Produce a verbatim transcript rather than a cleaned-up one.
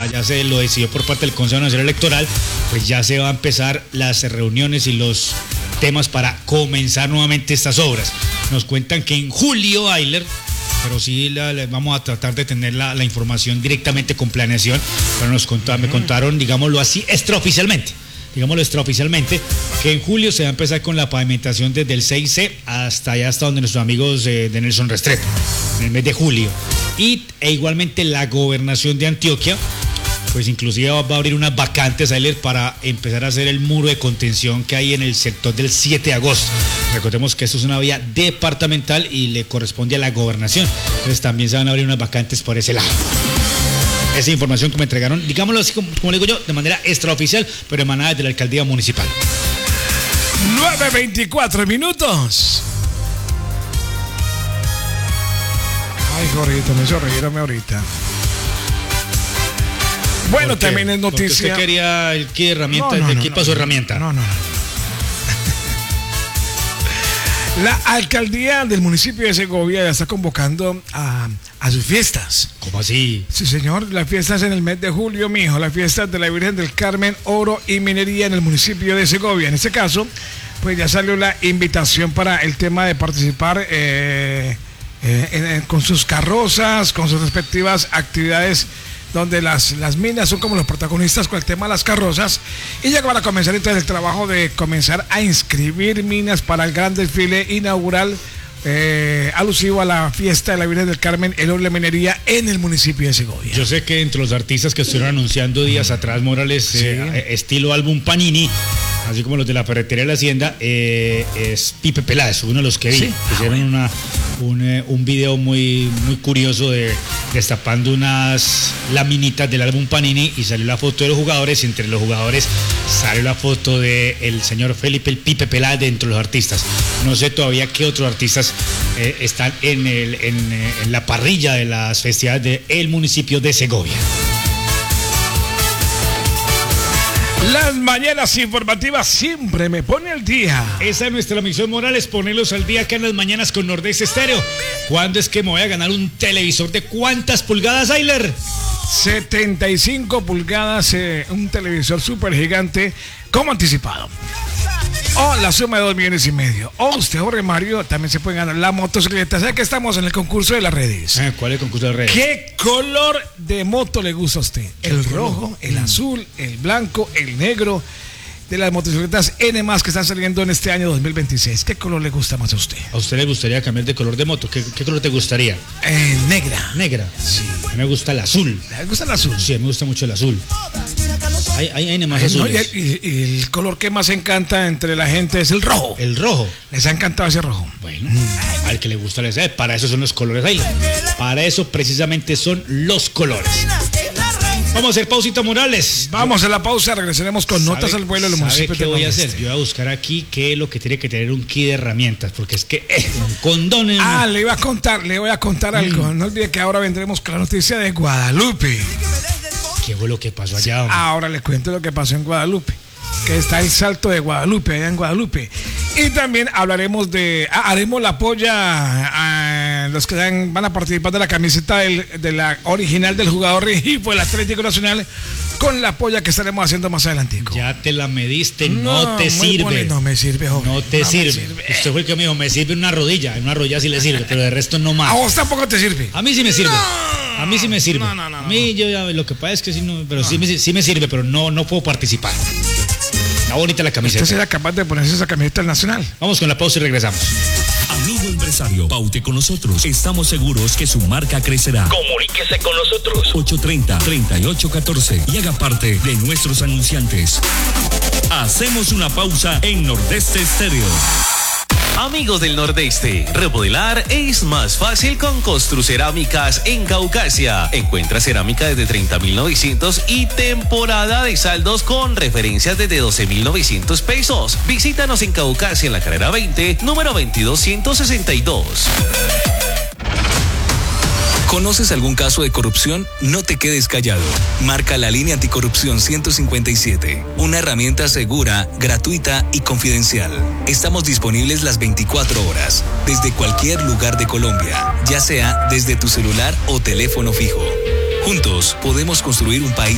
ya se lo decidió por parte del Consejo Nacional Electoral, pues ya se va a empezar las reuniones y los temas para comenzar nuevamente estas obras. Nos cuentan que en julio, Ayler, pero sí la, la, vamos a tratar de tener la, la información directamente con planeación, pero nos contaron, me contaron, digámoslo así, extraoficialmente. digámoslo extraoficialmente, que en julio se va a empezar con la pavimentación desde el seis C hasta allá, hasta donde nuestros amigos eh, de Nelson Restrepo, en el mes de julio. Y e igualmente la gobernación de Antioquia, pues inclusive va a abrir unas vacantes, Ayler, para empezar a hacer el muro de contención que hay en el sector del siete de agosto. Recordemos que esto es una vía departamental y le corresponde a la gobernación. Entonces también se van a abrir unas vacantes por ese lado. Esa información que me entregaron, digámoslo así, como, como le digo yo, de manera extraoficial, pero emanada desde la alcaldía municipal. nueve veinticuatro minutos. Ay, Jorgito, me hizo reírme ahorita. Bueno, también es noticia. ¿Usted quería el kit de herramienta? No, no, ¿De no, qué no, pasó no, herramienta? No, no, no. La alcaldía del municipio de Segovia ya está convocando a, a sus fiestas. ¿Cómo así? Sí, señor, las fiestas en el mes de julio, mijo, las fiestas de la Virgen del Carmen, Oro y Minería en el municipio de Segovia. En este caso, pues ya salió la invitación para el tema de participar eh, eh, en, con sus carrozas, con sus respectivas actividades, donde las, las minas son como los protagonistas con el tema de las carrozas, y ya van a comenzar entonces el trabajo de comenzar a inscribir minas para el gran desfile inaugural eh, alusivo a la fiesta de la Virgen del Carmen, el oro y la minería en el municipio de Segovia. Yo sé que entre los artistas que estuvieron anunciando días atrás, Morales, sí. eh, estilo álbum Panini, así como los de la ferretería de la Hacienda, eh, es Pipe Peláez, uno de los que vi. Sí. Hicieron una, un, eh, un video muy, muy curioso de destapando unas laminitas del álbum Panini y salió la foto de los jugadores, y entre los jugadores salió la foto del señor Felipe el Pipe Peláez dentro de los artistas. No sé todavía qué otros artistas eh, están en, el, en, en la parrilla de las festividades del municipio de Segovia. Las mañanas informativas siempre me pone al día. Esa es nuestra misión, Morales, ponerlos al día acá en las mañanas con Nordeste Estéreo. ¿Cuándo es que me voy a ganar un televisor de cuántas pulgadas, Ayler? setenta y cinco pulgadas, eh, un televisor súper gigante, como anticipado. O la suma de dos millones y medio. O usted, Jorge Mario, también se puede ganar la motocicleta. ¿Sabe que estamos en el concurso de las redes? Eh, ¿Cuál es el concurso de las redes? ¿Qué color de moto le gusta a usted? ¿El rojo, el azul, el blanco, el negro? De las motocicletas N más que están saliendo en este año dos mil veintiséis. ¿Qué color le gusta más a usted? ¿A usted le gustaría cambiar de color de moto? ¿Qué, qué color te gustaría? Eh, negra. ¿Negra? Sí. A mí me gusta el azul. ¿Le gusta el azul? Sí, a mí me gusta mucho el azul. Hay, hay, hay más Ay, azules. no, y, y el color que más encanta entre la gente es el rojo. El rojo. Les ha encantado ese rojo. Bueno, mm. al que le gusta les eh, para eso son los colores ahí. Para eso precisamente son los colores. Vamos a hacer pausita, Morales. Vamos a la pausa, regresaremos con notas al vuelo de los municipios. ¿Qué voy a hacer? Yo voy a buscar aquí qué es lo que tiene que tener un kit de herramientas, porque es que eh, un condón. En... Ah, le iba a contar, le voy a contar mm. algo. No olvide que ahora vendremos con la noticia de Guadalupe. ¿Qué fue lo que pasó allá, hombre? Ahora les cuento lo que pasó en Guadalupe, que está el salto de Guadalupe, allá en Guadalupe. Y también hablaremos de, ah, haremos la polla a los que dan, van a participar de la camiseta del, de la original del jugador Regifo del Atlético Nacional, con la polla que estaremos haciendo más adelante. Ya te la mediste, no, no te sirve. Bueno, no me sirve, joven. No te no sirve. sirve. Usted fue el que me dijo, me sirve una rodilla. En una rodilla sí le sirve, pero de resto no más. A vos tampoco te sirve. A mí sí me sirve. No. A mí sí me sirve. No, no, no, a mí yo ya, lo que pasa es que sí, no, pero no. sí, me, sí me sirve, pero no, no puedo participar. Está bonita la camiseta. ¿Usted será capaz de ponerse esa camiseta del Nacional? Vamos con la pausa y regresamos. Amigo empresario, paute con nosotros. Estamos seguros que su marca crecerá. Comuníquese con nosotros. ocho treinta, treinta y ocho catorce y haga parte de nuestros anunciantes. Hacemos una pausa en Nordeste Estéreo. Amigos del Nordeste, remodelar es más fácil con Construcerámicas en Caucasia. Encuentra cerámica desde treinta mil novecientos y temporada de saldos con referencias desde doce mil novecientos pesos. Visítanos en Caucasia en la carrera veinte, número veintidós ciento sesenta y dos. ¿Conoces algún caso de corrupción? No te quedes callado. Marca la línea anticorrupción ciento cincuenta y siete, una herramienta segura, gratuita y confidencial. Estamos disponibles las veinticuatro horas, desde cualquier lugar de Colombia, ya sea desde tu celular o teléfono fijo. Juntos podemos construir un país